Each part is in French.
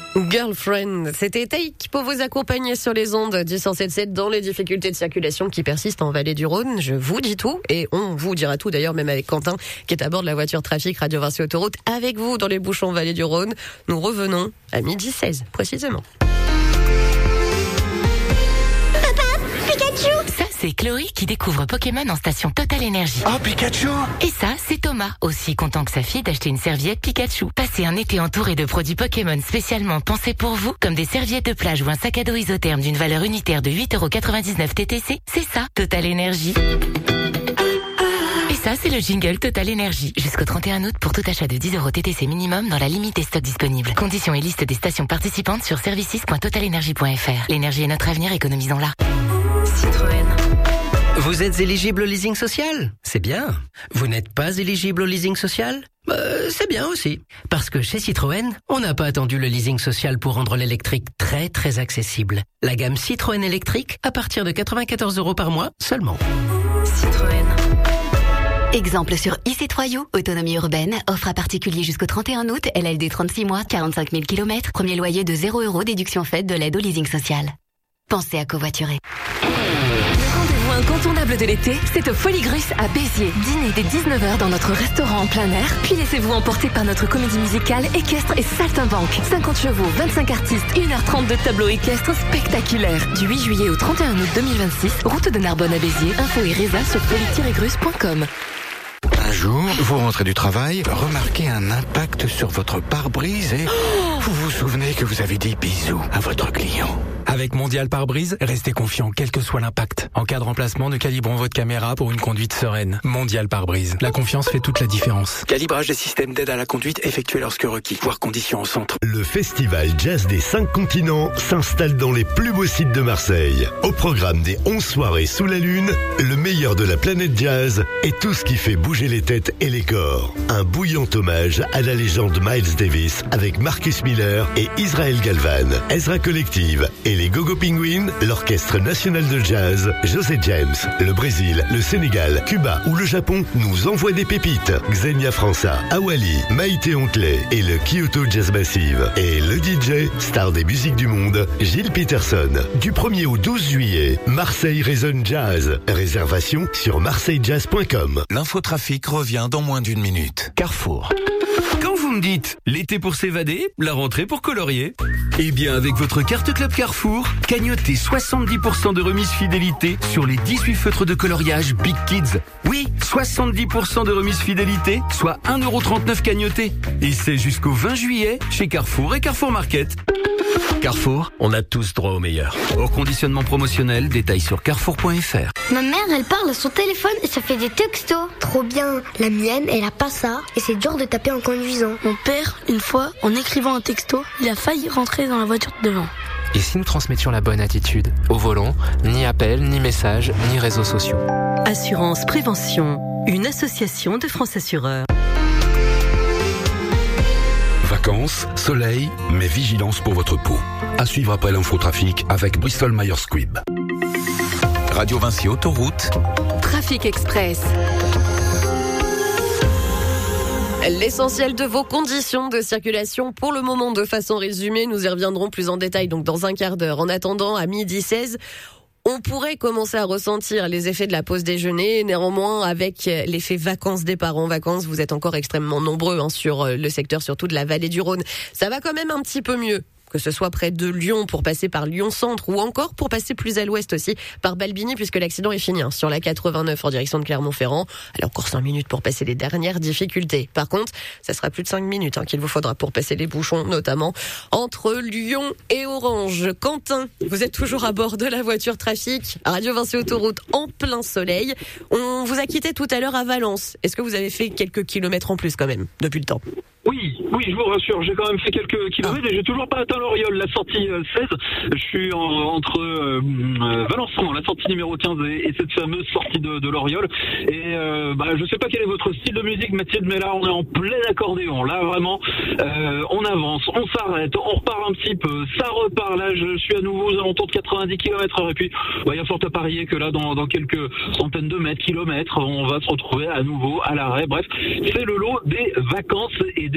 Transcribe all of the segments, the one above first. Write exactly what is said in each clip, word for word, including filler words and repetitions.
Girlfriend, c'était Take pour vous accompagner sur les ondes du cent sept sept dans les difficultés de circulation qui persistent en vallée du Rhône. Je vous dis tout et on vous dira tout d'ailleurs, même avec Quentin qui est à bord de la voiture trafic Radio Vinci Autoroute avec vous dans les bouchons vallée du Rhône. Nous revenons à midi seize précisément. C'est Chloé qui découvre Pokémon en station Total Énergie. Oh, Pikachu! Et ça, c'est Thomas, aussi content que sa fille d'acheter une serviette Pikachu. Passez un été entouré de produits Pokémon spécialement pensés pour vous, comme des serviettes de plage ou un sac à dos isotherme d'une valeur unitaire de huit euros quatre-vingt-dix-neuf T T C. C'est ça, Total Énergie. Et ça, c'est le jingle Total Énergie. Jusqu'au trente et un août pour tout achat de dix euros T T C minimum dans la limite des stocks disponibles. Conditions et liste des stations participantes sur services point total énergie point f r. L'énergie est notre avenir, économisons-la. Citroën. Vous êtes éligible au leasing social? C'est bien. Vous n'êtes pas éligible au leasing social? Euh, c'est bien aussi. Parce que chez Citroën, on n'a pas attendu le leasing social pour rendre l'électrique très très accessible. La gamme Citroën électrique à partir de quatre-vingt-quatorze euros par mois seulement. Citroën. Exemple sur e-C trois U, autonomie urbaine, offre à particulier jusqu'au trente et un août, L L D trente-six mois, quarante-cinq mille kilomètres, premier loyer de zéro euros, déduction faite de l'aide au leasing social. Pensez à covoiturer. Le rendez-vous incontournable de l'été, c'est au Foligrus à Béziers. Dînez dès dix-neuf heures dans notre restaurant en plein air, puis laissez-vous emporter par notre comédie musicale, équestre et saltimbanque. cinquante chevaux, vingt-cinq artistes, une heure trente de tableaux équestres spectaculaires. Du huit juillet au trente et un août deux mille vingt-six, route de Narbonne à Béziers. Info et résa sur folie tiret grus point com. Un jour, vous rentrez du travail, remarquez un impact sur votre pare-brise et oh vous vous souvenez que vous avez dit bisous à votre client. Avec Mondial Pare-Brise, restez confiant quel que soit l'impact. En cas de remplacement, nous calibrons votre caméra pour une conduite sereine. Mondial Pare-Brise. La confiance fait toute la différence. Calibrage des systèmes d'aide à la conduite effectué lorsque requis. Voire conditions au centre. Le festival jazz des cinq continents s'installe dans les plus beaux sites de Marseille. Au programme des onze soirées sous la lune, le meilleur de la planète jazz et tout ce qui fait bouger les têtes et les corps. Un bouillant hommage à la légende Miles Davis avec Marcus Miller et Israel Galvan, Ezra Collective et les Gogo Penguins, l'Orchestre National de Jazz, José James, le Brésil, le Sénégal, Cuba ou le Japon nous envoient des pépites. Xenia França, Awali, Maïté Ontley et le Kyoto Jazz Massive. Et le D J, star des musiques du monde, Gilles Peterson. Du premier au douze juillet, Marseille résonne jazz. Réservation sur marseille jazz point com. L'infotrafic revient dans moins d'une minute. Carrefour. Quand vous me dites l'été pour s'évader, la rentrée pour colorier, eh bien avec votre carte Club Carrefour, cagnotez soixante-dix pour cent de remise fidélité sur les dix-huit feutres de coloriage Big Kids. Oui, soixante-dix pour cent de remise fidélité, soit un euro trente-neuf cagnoté. Et c'est jusqu'au vingt juillet chez Carrefour et Carrefour Market. Carrefour, on a tous droit au meilleur. Hors conditionnement promotionnel, détails sur carrefour point f r. Ma mère, elle parle à son téléphone et ça fait des textos. Trop bien. La mienne, elle a pas ça et c'est dur de taper en conduisant. Mon père, une fois, en écrivant un texto, il a failli rentrer dans la voiture de devant. Et si nous transmettions la bonne attitude? Au volant, ni appel, ni message, ni réseaux sociaux. Assurance Prévention, une association de France Assureurs. Vacances, soleil, mais vigilance pour votre peau. À suivre après l'infotrafic avec Bristol Myers Squibb. Radio Vinci Autoroute. Trafic Express. L'essentiel de vos conditions de circulation pour le moment de façon résumée. Nous y reviendrons plus en détail donc dans un quart d'heure. En attendant, à midi seize, on pourrait commencer à ressentir les effets de la pause déjeuner. Néanmoins, avec l'effet vacances, départ en vacances, vous êtes encore extrêmement nombreux hein, sur le secteur, surtout de la vallée du Rhône. Ça va quand même un petit peu mieux. Que ce soit près de Lyon pour passer par Lyon-Centre ou encore pour passer plus à l'ouest aussi par Balbigny puisque l'accident est fini hein, sur la quatre-vingt-neuf en direction de Clermont-Ferrand. Alors encore cinq minutes pour passer les dernières difficultés. Par contre, ça sera plus de cinq minutes hein, qu'il vous faudra pour passer les bouchons, notamment entre Lyon et Orange. Quentin, vous êtes toujours à bord de la voiture trafic Radio Vinci Autoroute en plein soleil. On vous a quitté tout à l'heure à Valence. Est-ce que vous avez fait quelques kilomètres en plus quand même depuis le temps ? Oui, oui, je vous rassure, j'ai quand même fait quelques kilomètres et j'ai toujours pas atteint l'Oriole, la sortie euh, seize. Je suis en, entre euh, euh, Valençon, la sortie numéro quinze et, et cette fameuse sortie de, de l'Oriole. Et euh, bah, je sais pas quel est votre style de musique, Mathilde, mais là on est en plein accordéon. Là vraiment, euh, on avance, on s'arrête, on repart un petit peu, ça repart. Là, je suis à nouveau aux alentours de quatre-vingt-dix kilomètres heure et puis bah, il y a fort à parier que là, dans, dans quelques centaines de mètres, kilomètres, on va se retrouver à nouveau à l'arrêt. Bref, c'est le lot des vacances et des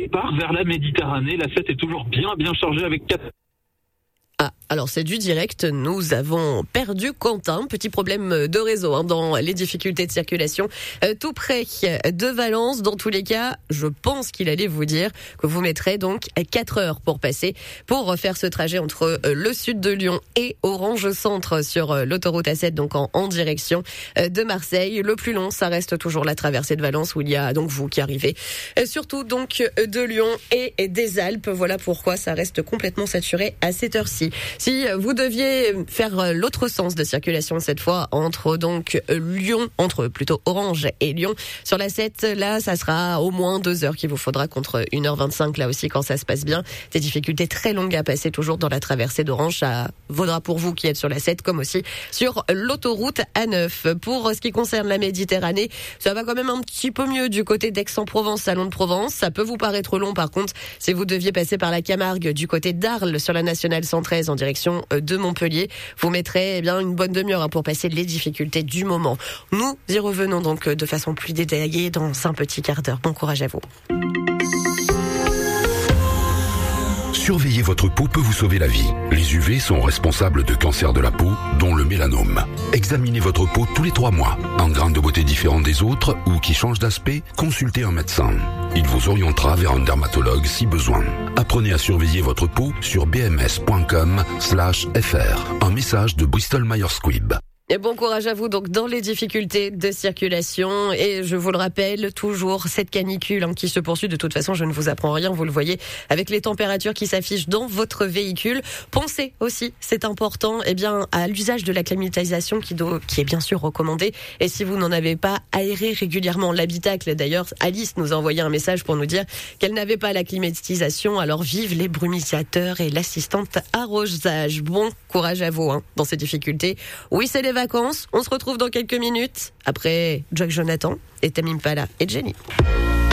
départ vers la Méditerranée. La sept est toujours bien, bien chargée avec quatre. Ah, alors c'est du direct, nous avons perdu Quentin, petit problème de réseau hein, dans les difficultés de circulation, euh, tout près de Valence. Dans tous les cas, je pense qu'il allait vous dire que vous mettrez donc quatre heures pour passer, pour faire ce trajet entre le sud de Lyon et Orange Centre sur l'autoroute A sept, donc en, en direction de Marseille. Le plus long, ça reste toujours la traversée de Valence où il y a donc vous qui arrivez, surtout donc de Lyon et des Alpes. Voilà pourquoi ça reste complètement saturé à cette heure-ci. Si vous deviez faire l'autre sens de circulation cette fois entre donc Lyon, entre plutôt Orange et Lyon sur la sept, là ça sera au moins deux heures qu'il vous faudra contre une heure vingt-cinq là aussi quand ça se passe bien. Des difficultés très longues à passer toujours dans la traversée d'Orange, ça vaudra pour vous qui êtes sur la sept comme aussi sur l'autoroute A neuf. Pour ce qui concerne la Méditerranée, ça va quand même un petit peu mieux du côté d'Aix-en-Provence, Salon de Provence. Ça peut vous paraître long par contre si vous deviez passer par la Camargue du côté d'Arles sur la nationale cent treize en direction de Montpellier. Vous mettrez eh bien une bonne demi-heure pour passer les difficultés du moment. Nous y revenons donc de façon plus détaillée dans un petit quart d'heure. Bon courage à vous. Surveiller votre peau peut vous sauver la vie. Les U V sont responsables de cancers de la peau, dont le mélanome. Examinez votre peau tous les trois mois. En grains de beauté différents des autres ou qui changent d'aspect, consultez un médecin. Il vous orientera vers un dermatologue si besoin. Apprenez à surveiller votre peau sur b m s point com slash f r. Un message de Bristol Myers Squibb. Et bon courage à vous donc dans les difficultés de circulation. Et je vous le rappelle, toujours cette canicule hein, qui se poursuit. De toute façon, je ne vous apprends rien, vous le voyez, avec les températures qui s'affichent dans votre véhicule. Pensez aussi, c'est important, eh bien, à l'usage de la climatisation qui, do- qui est bien sûr recommandée. Et si vous n'en avez pas, aérez régulièrement l'habitacle. D'ailleurs, Alice nous a envoyé un message pour nous dire qu'elle n'avait pas la climatisation. Alors vive les brumisateurs et l'assistante arrosage. Bon courage à vous hein, dans ces difficultés. Oui, c'est les vacances. On se retrouve dans quelques minutes après Jack Jonathan et Tamim Pala et Jenny.